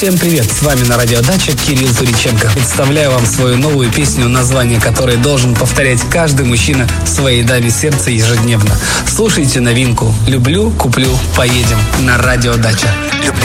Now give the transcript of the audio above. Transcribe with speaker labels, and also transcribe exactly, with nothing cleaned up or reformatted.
Speaker 1: Всем привет, с вами на Радио Дача Кирилл Туриченко. Представляю вам свою новую песню, название которой должен повторять каждый мужчина своей даме сердца ежедневно. Слушайте новинку «Люблю, куплю, поедем» на Радио Дача.